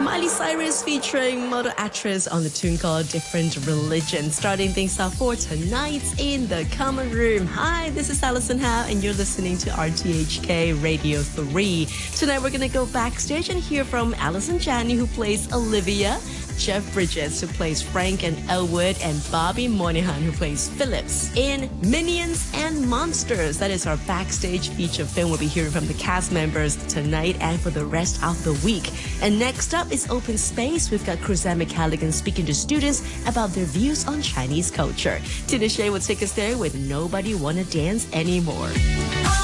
Miley Cyrus featuring model actress on the tune called Different Religion. Starting things off for tonight in the Common Room. Hi, this is Alison Howe and you're listening to RTHK Radio 3. Tonight we're going to go backstage and hear from Alison Janney, who plays Olivia, Jeff Bridges, who plays Frank and Elwood, and Bobby Moynihan, who plays Phillips in Minions and Monsters. That is our backstage feature film. We'll be hearing from the cast members tonight and for the rest of the week. And next up is Open Space. We've got Cruzanne McCalligan speaking to students about their views on Chinese culture. Tina Shea will take us there with Nobody Wanna Dance Anymore.